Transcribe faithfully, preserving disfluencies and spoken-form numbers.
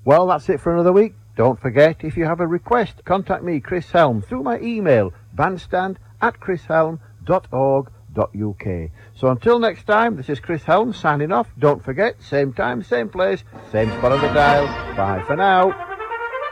Well, that's it for another week. Don't forget, if you have a request, contact me, Chris Helm, through my email, bandstand at chrishelm dot org dot uk. So until next time, this is Chris Helm signing off. Don't forget, same time, same place, same spot on the dial. Bye for now.